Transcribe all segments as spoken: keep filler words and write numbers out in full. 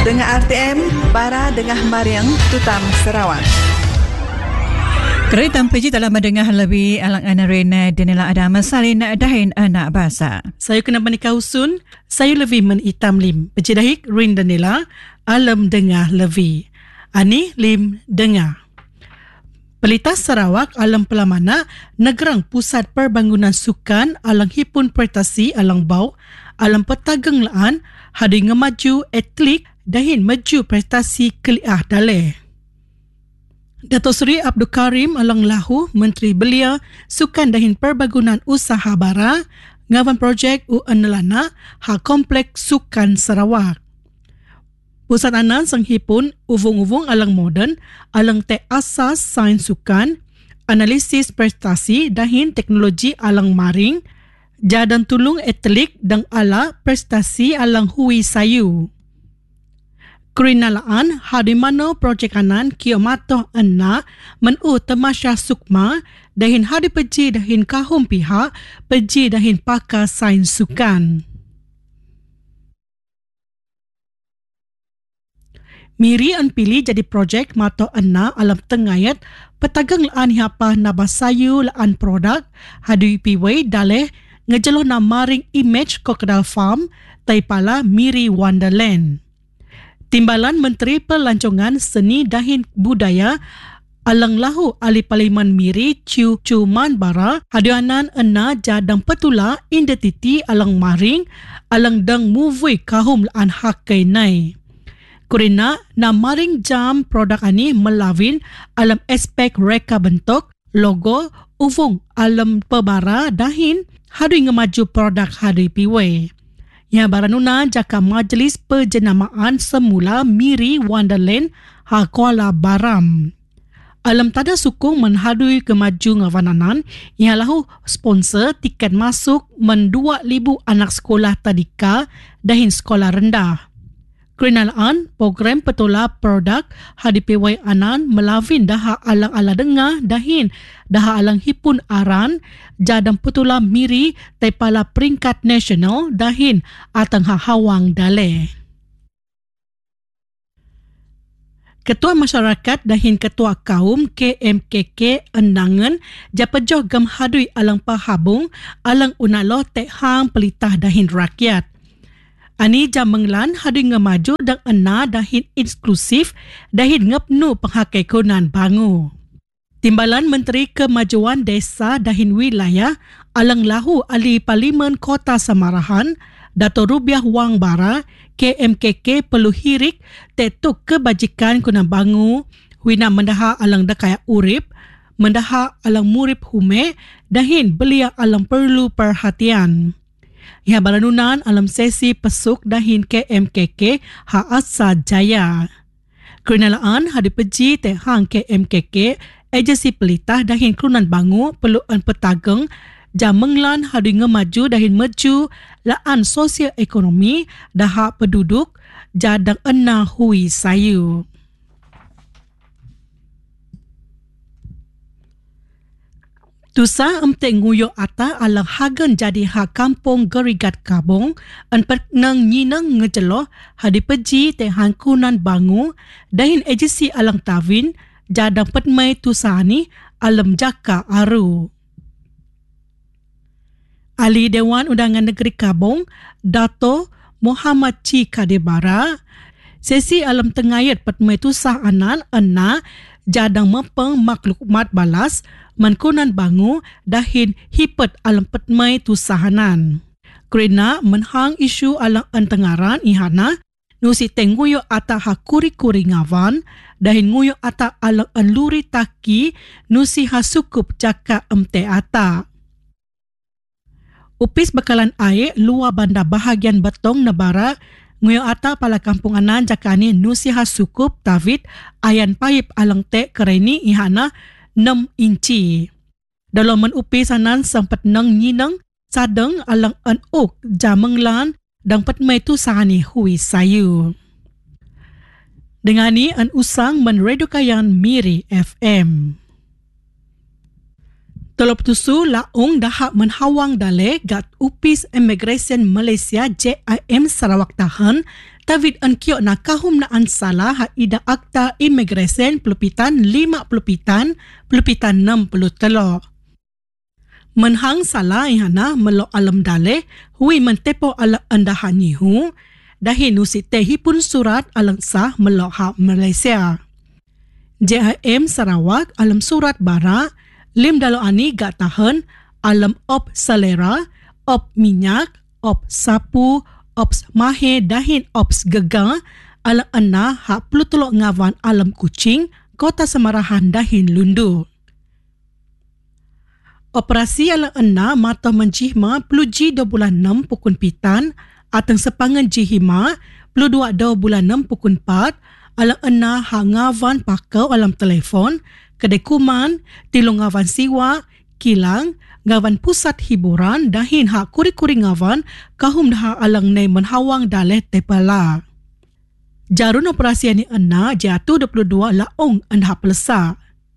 Dengan R T M, Bara Dengah Mariang, Tutam Sarawak. Kereta P J telah mendengar lebih alang anarena Daniela Adam Salin dahin anak bahasa. Saya kena menikah usun, saya lebih menitam lim. Pejidahik Rin Daniela, alam dengar lebih. Ani lim dengar. Pelitas Sarawak alam pelamana negerang pusat perbangunan sukan alang hipun prestasi alang bau alam petageng laan hadi ngemaju atlet dahin maju prestasi keliah daleh. Dato' Seri Abdul Karim alang lahu Menteri Belia Sukan dahin Perbangunan Usaha Bara ngawan projek u anelana ha kompleks sukan Sarawak. Pusat anan sanghipun uvung-uvung alang moden alang te asas sains sukan, analisis prestasi dahin teknologi alang maring, jadan tulung atlet dan ala prestasi alang hui sayu. Kerinalaan hadi mano projek anan kio matoh enna menu temasya sukma dahin hadi peji dahin kahum pihak peji dahin pakar sains sukan. Miri an pilih jadi projek matoh enna alam tengayat petageng laan hiapa nabasayu laan produk hadi piwai daleh ngejeloh na maring image Crocodile Farm taipala Miri Wonderland. Timbalan Menteri Pelancongan Seni dahin Budaya alang lahu ahli Parlimen Miri Ciu Cuman Bara hadianan ena jadang petula identiti alang maring alang dang movie kahum laan hakai nai. Kurina na maring jam produk ani melawin alam aspek reka bentuk logo uvung alam pebara dahin hadi ngemaju produk hadi piwai. Yang baranuna jaka majlis penjenamaan semula Miri Wonderland ha Kuala Baram. Alam tada sukung menhadui kemaju ngawananan yang lahu sponsor tiket masuk men dua ribu anak sekolah tadika dahin sekolah rendah. Kenalaan program petula produk hadi pewai anan melawin daha alang-ala dengar dahin daha alang hipun aran jadang petula Miri taipala peringkat nasional dahin atang hawang dale. Ketua Masyarakat dahin Ketua Kaum K M K K Endangan japejoh gam hadui alang pahabung alang unalo tekhang pelitah dahin rakyat. Ani jam menglan hadi ngemaju dan ena dahin inklusif dahin ngepnu penghakai konan bangu. Timbalan Menteri Kemajuan Desa dahin wilayah alang lahu ahli Parlimen Kota Samarahan Dato' Rubiah Wang Bara K M K K perlu hirik tetuk kebajikan konan bangu wina mendaha alang dakaya urip mendaha alang murip hume dahin belia alang perlu perhatian. Ia balanunan alam sesi pesuk dahin K M K K ha Asa Jaya. Kenalaan hadi peji tehang K M K K agensi pelitah dahin kelunan bangu perluan petageng jam menglan hadi ngemaju dahin maju laan sosial ekonomi daha penduduk jadang ena hui sayu. Tusa emte nguyok ata alang hagen jadi ha kampung Gerigat Kabong an petnang nyinang ngejeloh hadi peji tehang kunan bangu dahin agensi alang tawin jadang petmai tusani alam jaka aru. Ahli Dewan Undangan Negeri Kabong Dato' Muhammad Ci Kadebara sesi alam tengayat petmai tusah anan ena jadang mempeng maklumat balas menkunan bangu dahin hipet alam petmai tusahanan. Kerana menhang isu alang entengaran ihana nusi tenguyo ata hakuri-kuri ngawan dahin nguyo ata alang enluri taki nusi hasukup jaka emte ata. Upis bekalan air luar bandar bahagian Betong Nebara nguyo ata pala kampung anan jakani nusi hasukup David ayan paip alang te kereni ihana enam inci. Dalam menupis anan sempat nang nyinang sadeng alang anuk jamenglan dan petmai tu sahani hui sayu. Dengan ni an usang menredukayan Miri F M. Telop tusu laung dahak menhawang dale gat upis Immigration Malaysia J I M Sarawak tahan Tavid an kiok na kahum na ansala ha ida akta imigresen pelupitan lima pelupitan pelupitan enam puluh telur. Menhang salah ihana melo alam dale hui mentepo ala andahan yihu dahin usitehi pun surat alang sah melo ha Malaysia. J I M Sarawak alam surat bara lim dalo ani gak tahan alam op selera, op minyak, op sapu, op mahe dahin op gegang alam ena hak perlu tolok ngawan alam Kuching, kota Semarahan dahin Lundu. Operasi alam ena mata menjihma peluji dua bulan enam pukun pitan atang sepangan jihima pelu dua dua bulan enam pukun empat alam ena hak ngawan pakau alam telefon, kedai kuman, tilung ngawan siwa, kilang, ngawan pusat hiburan dahin hak kuri-kuri ngawan kahum dah alang nei menhawang daleh tepala. Jarun operasi ni ena jatuh dua puluh dua laong anda pelesa.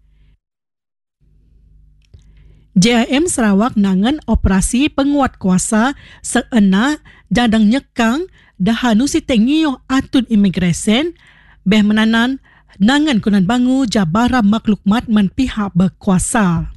J I M Sarawak nangan operasi penguat kuasa seena jadang nyekang dahanu si tengiyo atun imigresen beh menanan nangan kunan bangu jabara maklukmat men pihak berkuasa.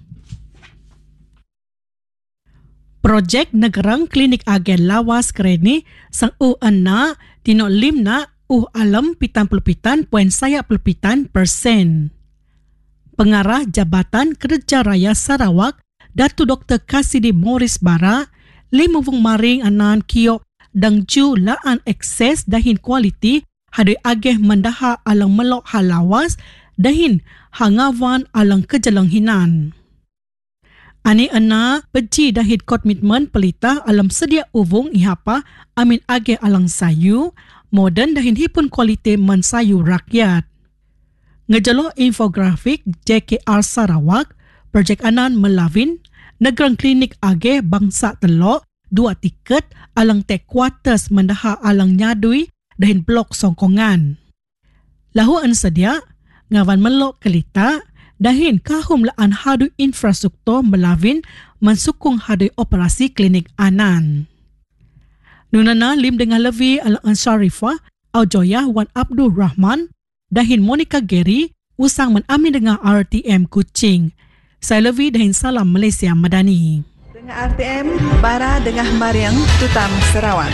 Projek Negerang Klinik Agen Lawas Kereni sang u ena tino limna uh alam pitan pelupitan poin saya pelupitan persen. Pengarah Jabatan Kerja Raya Sarawak Datu Doktor Kasidi Morris Bara lim muvung maring anan kiok dang ju laan akses dahin kualiti hadai ageh mendaha alang melok halawas dahin hangawan alang kejelang hinan. Ani ena peji dahid komitmen pelita alam sedia uvung ihapa amin age alang sayu, moden dahin hipun kualiti mensayu rakyat. Ngejalo infografik J K R Sarawak, projek anan melawin, Negerang Klinik age bangsa telok, dua tiket alang tek kuarters mendaha alang nyadui dahin blok songkongan. Lahu an sedia, ngawan melok kelita, dahin kahum laan hadu infrastruktur melawin mensukung hadu operasi klinik anan. Nunana lim dengan levi alang Syarifah, Aujoyah Wan Abdul Rahman, dahin Monica Gary, usang menami dengan R T M Kuching. Saya levi dahin salam Malaysia Madani. Dengan R T M, Bara Dengah Mariang, Tutam Sarawak.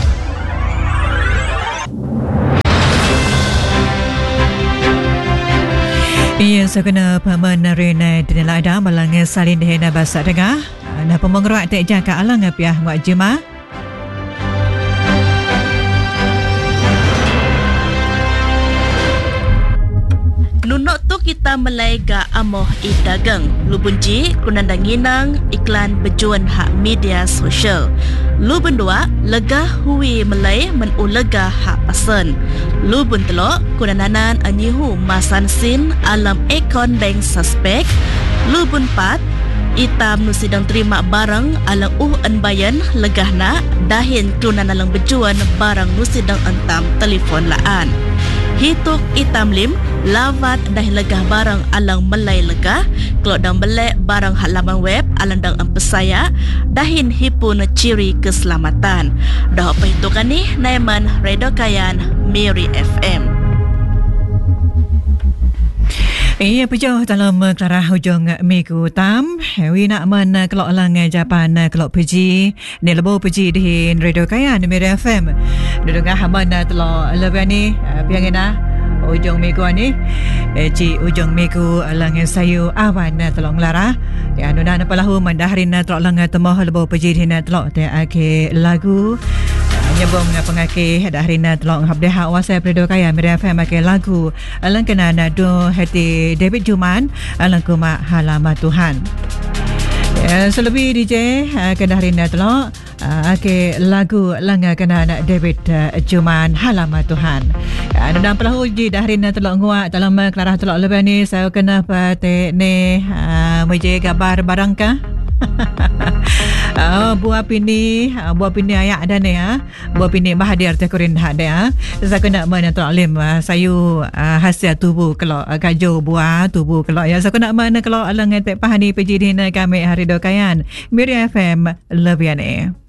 Ia sekena paman narina dinilai ada malang salin dihena bahasa dengar. Na pemengerak tak jangka alang piah muak jemaah. Nunok tu kita melayga amoh idagang. Lubunji kunandanginang iklan bejuan hak media sosial. Lubun dua lega hui melay menulega hak pasen. Lubun telok kunananan anyihu masan sin alam ekon bank suspek. Lubun empat itam nu sidang terima barang alang uh anbayan legahna dahin tunan alang bejuan barang nu sidang entam telefon laan. Hituk itam lim lawat dah legah barang alang melai legah kalau dang belek barang halaman web alang dang empesaya dahin hipun ciri keselamatan. Dah apa hitukan ni Naiman Radio Kayan Miri F M. Ia pejauh dalam kelarah hujung minggu tam. Wi nak men kelok lang Japan kelok peji. Ni lebo peji di Radio Kayan Miri F M. Duduk haman telok lebih ni piangina ujung minggu ni. Ci ujung minggu lang sayu awan telok lara. Ya nuna napalahu mandaharin telok lang temoh lebo peji di telok te ake lagu. Nyebong pengaki dahrina telok habdeha wasai Radio Kayan Miri F M ake lagu alang kena do hati David Juman alang kuma halama Tuhan. Ya, selebih D J kedahrina telok ake lagu lang kena David Juman halama Tuhan. Ya, dalam pelahu ji dahrina telok nguak dalam kelarah telok lebih ni saya kena pate ni meje gambar barangkah. Oh, buah pini, buah pini ayak ada ni ah. Buah pini Mahathir Tekurin ada ah. Saya kena mana tu alim sayu hasil tubuh kalau gajo buah tubuh kalau ya saya kena mana kalau alang tek pahani pejidin kami hari dokayan Miri F M lebih ni.